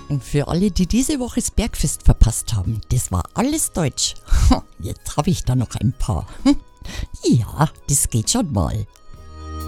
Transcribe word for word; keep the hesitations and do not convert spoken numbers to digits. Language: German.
Und für alle, die diese Woche das Bergfest verpasst haben, das war alles Deutsch. Jetzt habe ich da noch ein paar. Ja, das geht schon mal.